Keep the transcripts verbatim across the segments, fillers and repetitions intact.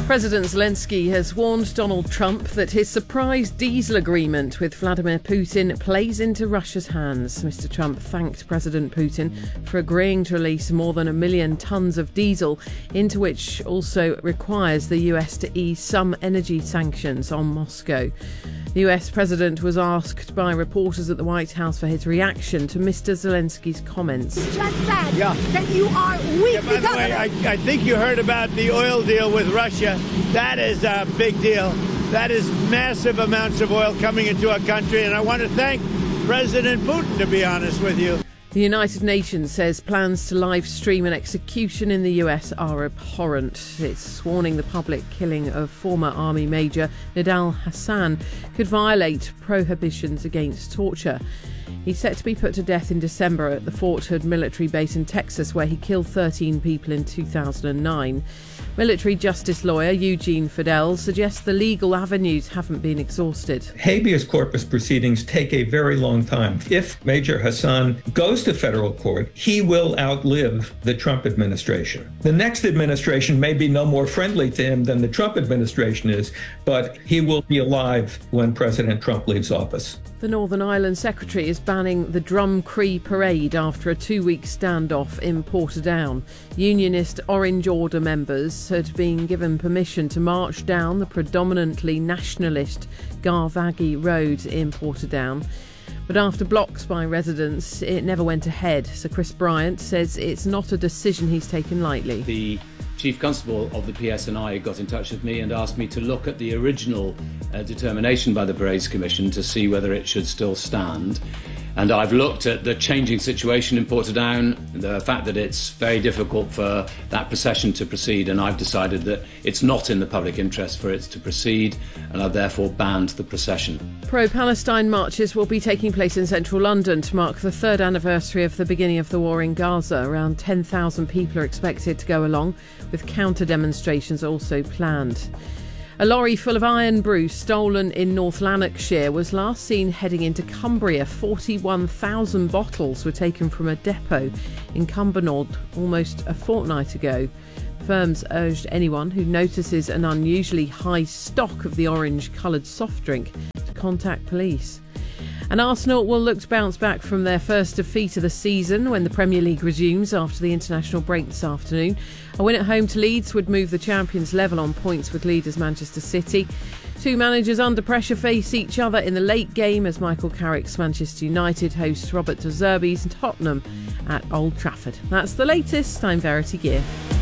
President Zelensky has warned Donald Trump that his surprise diesel agreement with Vladimir Putin plays into Russia's hands. Mister Trump thanked President Putin for agreeing to release more than a million tonnes of diesel, into which also requires the U S to ease some energy sanctions on Moscow. The U S president was asked by reporters at the White House for his reaction to Mister Zelensky's comments. You just said yeah. that you are weak. Yeah, by the way, I, I think you heard about the oil deal with Russia. That is a big deal. That is massive amounts of oil coming into our country. And I want to thank President Putin, to be honest with you. The United Nations says plans to live stream an execution in the U S are abhorrent. It's warning the public killing of former Army Major Nidal Hasan could violate prohibitions against torture. He's set to be put to death in December at the Fort Hood military base in Texas, where he killed thirteen people in two thousand nine. Military justice lawyer Eugene Fidel suggests the legal avenues haven't been exhausted. Habeas corpus proceedings take a very long time. If Major Hasan goes to federal court, he will outlive the Trump administration. The next administration may be no more friendly to him than the Trump administration is, but he will be alive when President Trump leaves office. The Northern Ireland Secretary is banning the Drumcree Parade after a two-week standoff in Portadown. Unionist Orange Order members had been given permission to march down the predominantly nationalist Garvaghy Road in Portadown. But after blocks by residents, it never went ahead. Sir Chris Bryant says it's not a decision he's taken lightly. The Chief Constable of the P S N I got in touch with me and asked me to look at the original uh, determination by the Parades Commission to see whether it should still stand. And I've looked at the changing situation in Portadown, the fact that it's very difficult for that procession to proceed, and I've decided that it's not in the public interest for it to proceed, and I've therefore banned the procession. Pro-Palestine marches will be taking place in central London to mark the third anniversary of the beginning of the war in Gaza. Around ten thousand people are expected to go along, with counter-demonstrations also planned. A lorry full of iron brew stolen in North Lanarkshire was last seen heading into Cumbria. forty-one thousand bottles were taken from a depot in Cumbernauld almost a fortnight ago. Firms urged anyone who notices an unusually high stock of the orange-coloured soft drink to contact police. And Arsenal will look to bounce back from their first defeat of the season when the Premier League resumes after the international break this afternoon. A win at home to Leeds would move the champions level on points with leaders Manchester City. Two managers under pressure face each other in the late game as Michael Carrick's Manchester United hosts Robert De Zerbi's Tottenham at Old Trafford. That's the latest. I'm Verity Gear.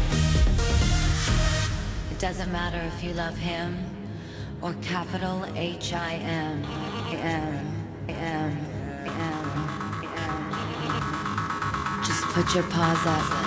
It doesn't matter if you love him or capital H I M. M. M, M, M. Just put your paws up.